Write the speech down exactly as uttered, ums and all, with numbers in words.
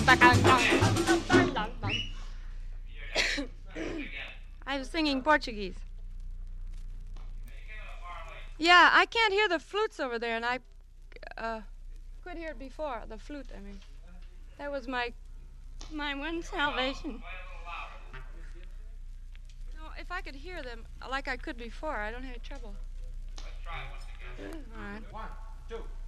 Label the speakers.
Speaker 1: I was singing Portuguese. Yeah, I can't hear the flutes over there, and I uh, could hear it before. The flute, I mean. That was my my one salvation. No, if I could hear them like I could before, I don't have any trouble. Let's try it once again. All right. One, two.